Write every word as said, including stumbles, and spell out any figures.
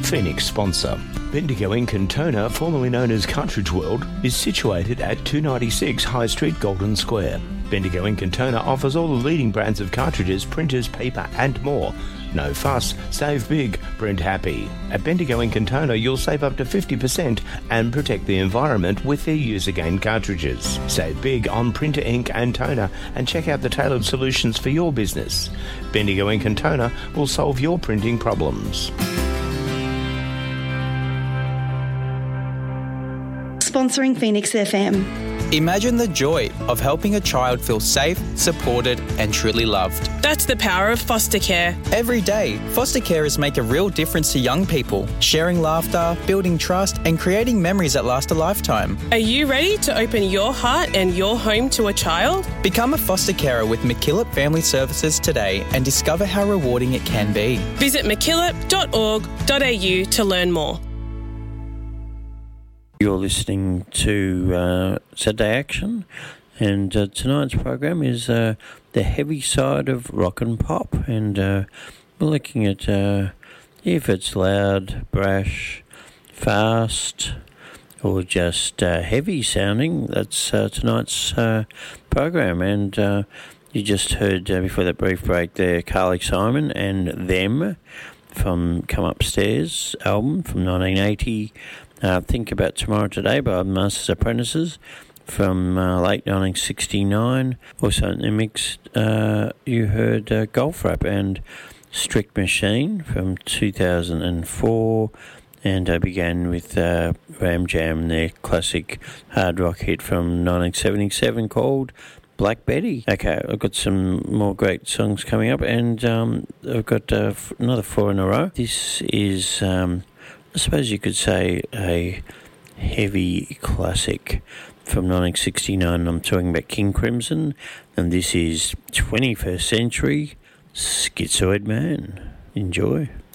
Phoenix sponsor. Bendigo Ink and Toner, formerly known as Cartridge World, is situated at two ninety-six High Street, Golden Square. Bendigo Ink and Toner offers all the leading brands of cartridges, printers, paper and more. No fuss, save big, print happy. At Bendigo Ink and Toner, you'll save up to fifty percent and protect the environment with their Use Again cartridges. Save big on printer ink and toner and check out the tailored solutions for your business. Bendigo Ink and Toner will solve your printing problems. Sponsoring Phoenix F M. Imagine the joy of helping a child feel safe, supported and truly loved. That's the power of foster care. Every day, foster carers make a real difference to young people, sharing laughter, building trust and creating memories that last a lifetime. Are you ready to open your heart and your home to a child? Become a foster carer with MacKillop Family Services today and discover how rewarding it can be. Visit mackillop dot org dot a u to learn more. You're listening to uh, Saturday Action, and uh, tonight's program is uh, the heavy side of rock and pop, and uh, we're looking at uh, if it's loud, brash, fast, or just uh, heavy sounding. That's uh, tonight's uh, program, and uh, you just heard uh, before that brief break there, Carly Simon and Them from Come Upstairs album from nineteen eighty. Uh, Think About Tomorrow Today by Masters Apprentices from uh, late nineteen sixty-nine. Also in the mix, uh, you heard uh, Golf Rap and Strict Machine from two thousand four, and I began with uh, Ram Jam, their classic hard rock hit from nineteen seventy-seven called Black Betty. Okay, I've got some more great songs coming up, and um, I've got uh, f- another four in a row. This is... Um, I suppose you could say a heavy classic from nineteen sixty-nine. I'm talking about King Crimson, and this is twenty-first Century Schizoid Man. Enjoy.